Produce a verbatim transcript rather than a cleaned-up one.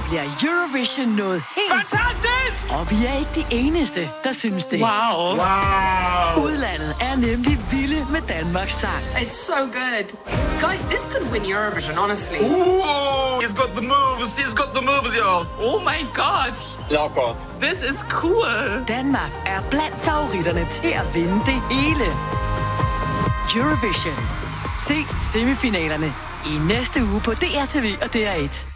bliver Eurovision noget helt... Fantastisk! Og vi er ikke de eneste, der synes det. Wow. Wow. Udlandet er nemlig vilde med Danmarks sang. It's so good. Guys, this could win Eurovision, honestly. Ooh, he's got the moves. He's got the moves, y'all. Oh my god. Jakob. This is cool. Danmark er blandt favoritterne til at vinde det hele. Eurovision. Se semifinalerne i næste uge på D R T V og D R et.